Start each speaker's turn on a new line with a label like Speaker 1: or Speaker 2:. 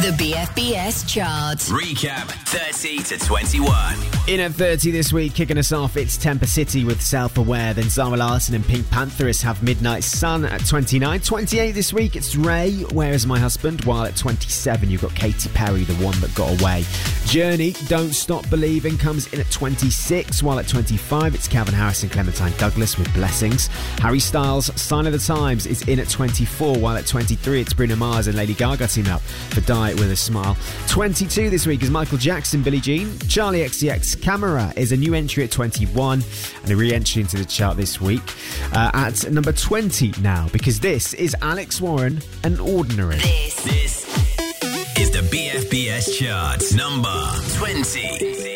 Speaker 1: The BFBS chart.
Speaker 2: Recap 30 to 21.
Speaker 3: In at 30 this week, kicking us off, it's Temper City with Self-Aware. Then Zara Larsson and Pink Pantheress have Midnight Sun at 29. 28 this week, it's Ray, Where Is My Husband? While at 27, you've got Katy Perry, The One That Got Away. Journey, Don't Stop Believing, comes in at 26. While at 25, it's Calvin Harris and Clementine Douglas with Blessings. Harry Styles, Sign of the Times, is in at 24. While at 23, it's Bruno Mars and Lady Gaga team up for Die With a Smile. 22 this week is Michael Jackson, Billie Jean. Charlie XCX, Camera is a new entry at 21 and a re-entry into the chart this week at number 20 now, because this is Alex Warren and Ordinary.
Speaker 2: This is the BFBS chart, number 20.